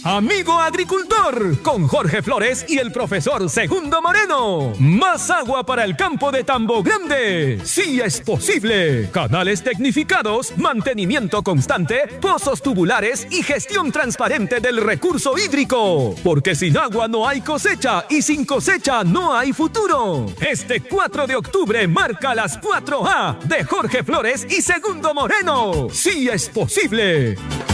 Amigo agricultor, con Jorge Flores y el profesor Segundo Moreno. Más agua para el campo de Tambo Grande. Sí es posible. Canales tecnificados, mantenimiento constante, pozos tubulares y gestión transparente del recurso hídrico. Porque sin agua no hay cosecha y sin cosecha no hay futuro. Este 4 de octubre marca las 4A de Jorge Flores y Segundo Moreno. Sí es posible.